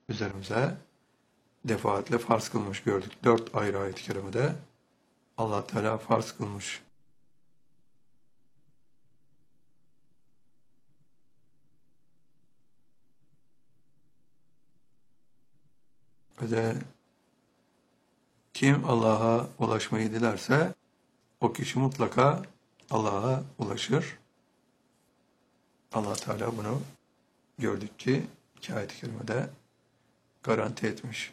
üzerimize defaatle farz kılmış gördük. 4 ayrı ayet-i kerimede Allah Teala farz kılmış. Ve de kim Allah'a ulaşmayı dilerse o kişi mutlaka Allah'a ulaşır. Allah Teala bunu gördük ki 2 ayet-i kerimede garanti etmiş.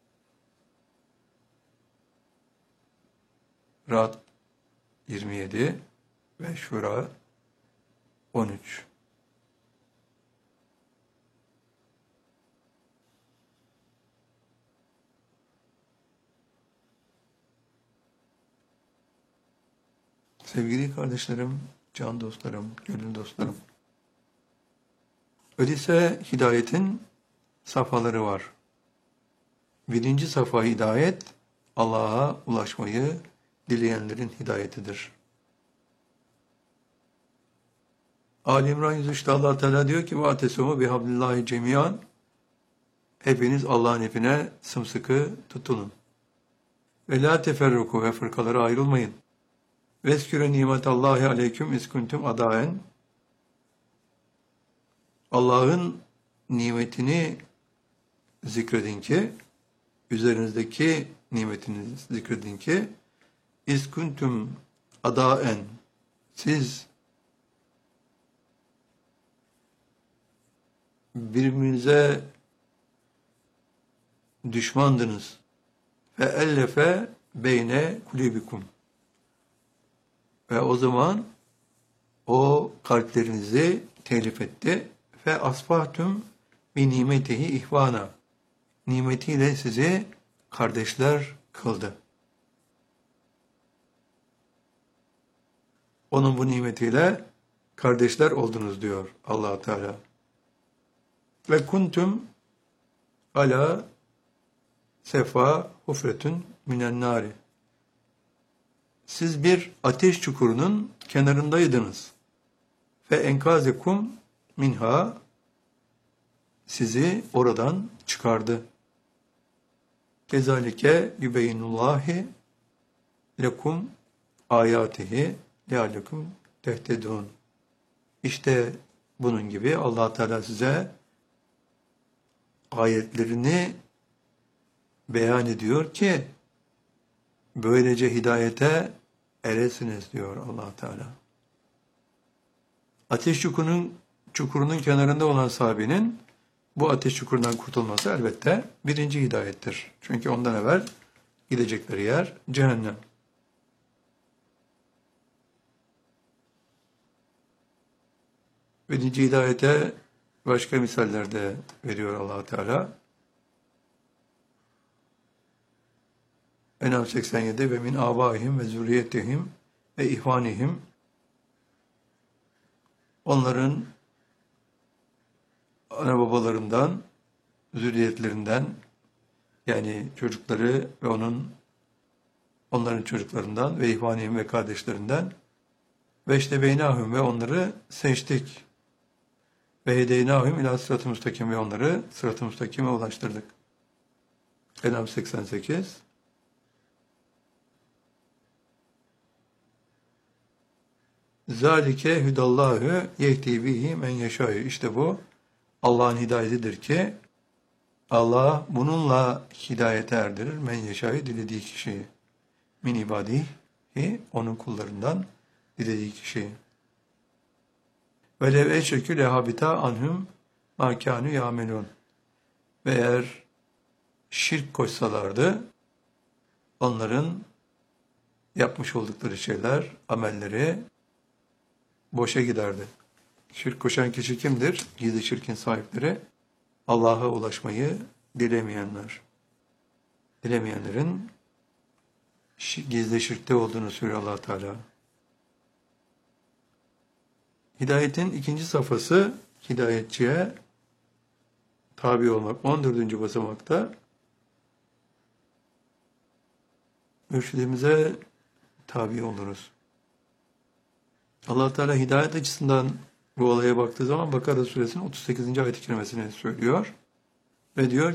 Ra'd 27 ve Şura 13. Sevgili kardeşlerim, can dostlarım, gönül dostlarım. Öyleyse hidayetin safhaları var. 1. safha hidayet, Allah'a ulaşmayı dileyenlerin hidayetidir. Ali İmran 103'te Allah Teala diyor ki وَاَتَسُمُ بِحَبْلِ cemiyan. Hepiniz Allah'ın ipine sımsıkı tutunun. Ve la teferruku ve fırkalara ayrılmayın. Vesküre nimetallahi aleyküm iskuntum adaen. Allah'ın nimetini zikredin ki, üzerinizdeki nimetini zikredin ki, iskuntum adaen, siz birbirinize düşmandınız. Ve ellefe beyne kulübikum. Ve o zaman o kalplerinizi telif etti. Ve asbahtum bi nimetihi ihvana. Nimetiyle sizi kardeşler kıldı. Onun bu nimetiyle kardeşler oldunuz diyor Allah Teala. Ve kuntum ala sefa hufretun minen nari. Siz bir ateş çukurunun kenarındaydınız. Ve enkazekum minha, sizi oradan çıkardı. Kezalike yübeynullahi lekum ayatihi leallekum tehtedun. İşte bunun gibi Allah Teala size ayetlerini beyan ediyor ki böylece hidayete eresiniz diyor Allah Teala. Ateş çukurunun kenarında olan sahabenin bu ateş çukurundan kurtulması elbette 1. hidayettir. Çünkü ondan evvel gidecekleri yer cehennem. Birinci hidayete başka misaller de veriyor Allah Teala. En'am 87 ve min abaihim ve zürriyetihim ve ihvanihim, onların ana babalarından, zürriyetlerinden, yani çocukları ve onların çocuklarından ve ihvanihim ve kardeşlerinden ve işte beynahum ve onları seçtik. Ve hedeynahum ila sırat-ı müstakim ve onları sırat-ı müstakime ulaştırdık. En'am 88. Zalike hudallahu yehdi bihi men yeşâ'u. İşte bu Allah'ın hidayetidir ki Allah bununla hidayete erdirir men yeşâ'u, dilediği kişiyi. Min ibadihi, onun kullarından dilediği kişiyi. Ve lev eşrekü lehabita anhum mâ kânû yâmelûn. Ve eğer şirk koşsalardı onların yapmış oldukları şeyler, amelleri boşa giderdi. Şirk koşan kişi kimdir? Gizli şirkin sahipleri, Allah'a ulaşmayı dilemeyenler. Dilemeyenlerin gizli şirkte olduğunu söylüyor Allah Teala. Hidayetin 2. safhası hidayetçiye tabi olmak. 14. basamakta mürşidimize tabi oluruz. Allah Teala hidayet açısından bu olaya baktığı zaman Bakara suresinin 38. ayet-i kerimesini söylüyor ve diyor